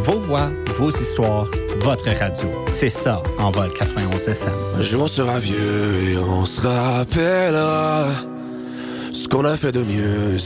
Vos voix, vos histoires, votre radio. C'est ça, Envol 91 FM. Un jour on sera vieux et on se rappellera ce qu'on a fait de mieux.